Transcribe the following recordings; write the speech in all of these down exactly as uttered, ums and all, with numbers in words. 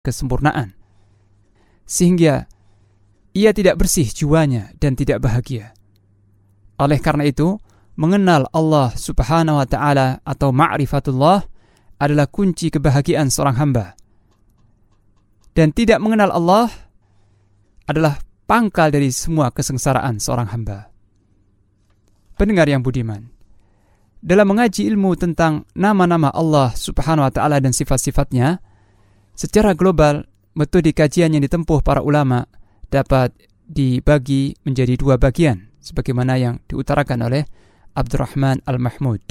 kesempurnaan, sehingga ia tidak bersih jiwanya dan tidak bahagia. Oleh karena itu, mengenal Allah Subhanahu wa ta'ala atau ma'rifatullah adalah kunci kebahagiaan seorang hamba. Dan tidak mengenal Allah adalah pangkal dari semua kesengsaraan seorang hamba. Pendengar yang budiman, dalam mengaji ilmu tentang nama-nama Allah Subhanahu wa ta'ala dan sifat-sifatnya, secara global, metode kajian yang ditempuh para ulama dapat dibagi menjadi dua bagian, sebagaimana yang diutarakan oleh Abdurrahman Al-Mahmud.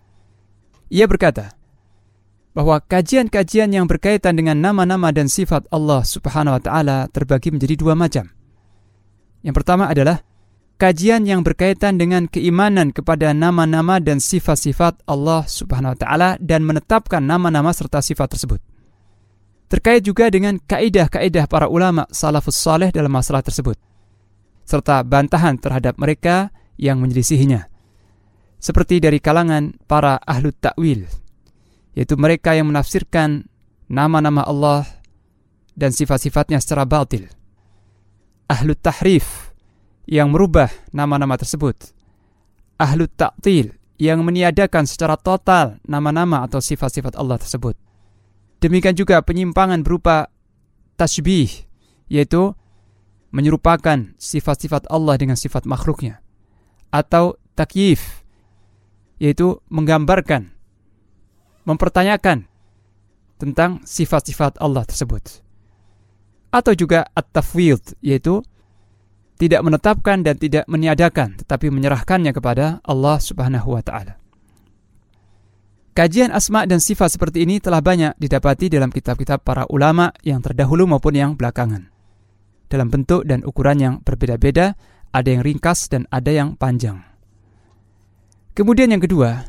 Ia berkata bahwa kajian-kajian yang berkaitan dengan nama-nama dan sifat Allah Subhanahu wa ta'ala terbagi menjadi dua macam. Yang pertama adalah kajian yang berkaitan dengan keimanan kepada nama-nama dan sifat-sifat Allah Subhanahu wa ta'ala dan menetapkan nama-nama serta sifat tersebut. Terkait juga dengan kaidah-kaidah para ulama salafus saleh dalam masalah tersebut, serta bantahan terhadap mereka yang menyelisihinya, seperti dari kalangan para ahlu ta'wil, yaitu mereka yang menafsirkan nama-nama Allah dan sifat-sifatnya secara batil, ahlu tahrif yang merubah nama-nama tersebut, ahlu ta'til yang meniadakan secara total nama-nama atau sifat-sifat Allah tersebut. Demikian juga penyimpangan berupa tasybih, yaitu menyerupakan sifat-sifat Allah dengan sifat makhluknya, atau takyif, yaitu menggambarkan, mempertanyakan tentang sifat-sifat Allah tersebut, atau juga at-tafwid, yaitu tidak menetapkan dan tidak meniadakan, tetapi menyerahkannya kepada Allah Subhanahu wa ta'ala. Kajian asma dan sifat seperti ini telah banyak didapati dalam kitab-kitab para ulama yang terdahulu maupun yang belakangan, dalam bentuk dan ukuran yang berbeda-beda, ada yang ringkas dan ada yang panjang. Kemudian yang kedua,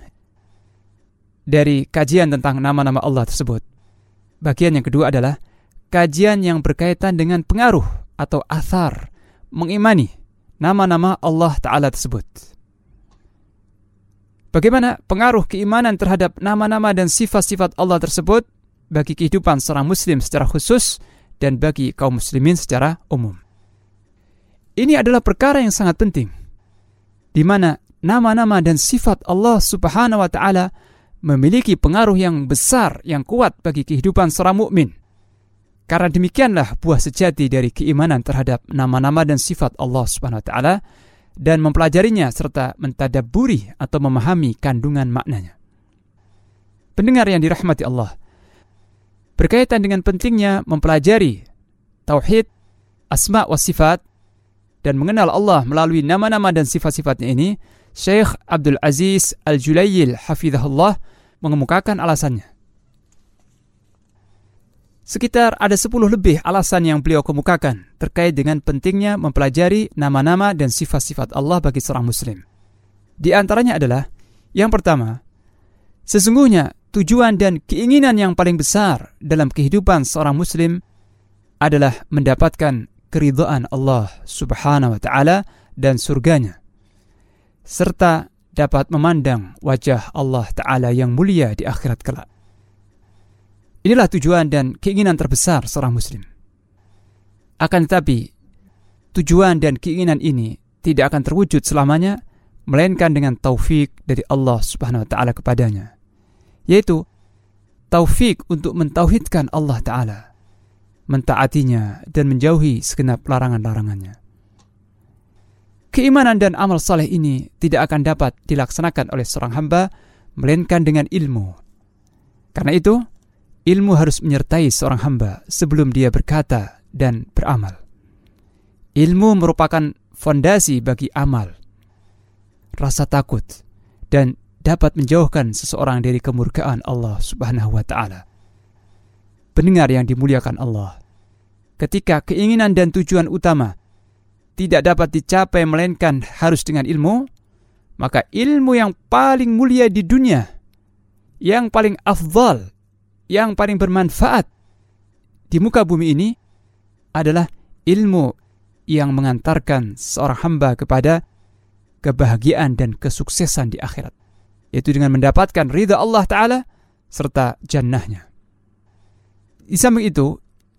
dari kajian tentang nama-nama Allah tersebut, bagian yang kedua adalah kajian yang berkaitan dengan pengaruh atau athar mengimani nama-nama Allah Ta'ala tersebut. Bagaimana pengaruh keimanan terhadap nama-nama dan sifat-sifat Allah tersebut bagi kehidupan seorang muslim secara khusus dan bagi kaum muslimin secara umum. Ini adalah perkara yang sangat penting, di mana nama-nama dan sifat Allah Subhanahu wa ta'ala memiliki pengaruh yang besar, yang kuat bagi kehidupan seorang mukmin. Karena demikianlah buah sejati dari keimanan terhadap nama-nama dan sifat Allah Subhanahu wa ta'ala, dan mempelajarinya serta mentadabburi atau memahami kandungan maknanya. Pendengar yang dirahmati Allah, berkaitan dengan pentingnya mempelajari tauhid, asma wa sifat, dan mengenal Allah melalui nama-nama dan sifat-sifatnya ini, Syekh Abdul Aziz Al-Julayil hafizahullah mengemukakan alasannya. Sekitar ada sepuluh lebih alasan yang beliau kemukakan terkait dengan pentingnya mempelajari nama-nama dan sifat-sifat Allah bagi seorang muslim. Di antaranya adalah, yang pertama, sesungguhnya tujuan dan keinginan yang paling besar dalam kehidupan seorang muslim adalah mendapatkan keridhaan Allah Subhanahu wa ta'ala dan surganya, serta dapat memandang wajah Allah Ta'ala yang mulia di akhirat kelak. Inilah tujuan dan keinginan terbesar seorang muslim. Akan tetapi, tujuan dan keinginan ini tidak akan terwujud selamanya, melainkan dengan taufik dari Allah Subhanahu wa ta'ala kepadanya, yaitu taufik untuk mentauhidkan Allah Ta'ala, mentaatinya dan menjauhi segenap larangan-larangannya. Keimanan dan amal saleh ini tidak akan dapat dilaksanakan oleh seorang hamba melainkan dengan ilmu. Karena itu, ilmu harus menyertai seorang hamba sebelum dia berkata dan beramal. Ilmu merupakan fondasi bagi amal, rasa takut, dan dapat menjauhkan seseorang dari kemurkaan Allah Subhanahu wa ta'ala. Pendengar yang dimuliakan Allah, ketika keinginan dan tujuan utama tidak dapat dicapai melainkan harus dengan ilmu, maka ilmu yang paling mulia di dunia, yang paling afdal, yang paling bermanfaat di muka bumi ini adalah ilmu yang mengantarkan seorang hamba kepada kebahagiaan dan kesuksesan di akhirat, yaitu dengan mendapatkan ridha Allah Ta'ala serta jannahnya. Di samping itu,